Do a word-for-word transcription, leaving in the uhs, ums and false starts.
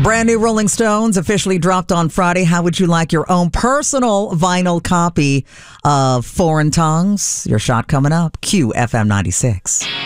Brand new Rolling Stones officially dropped on Friday. How would you like your own personal vinyl copy of Foreign Tongues? Your shot coming up. Q F M ninety-six.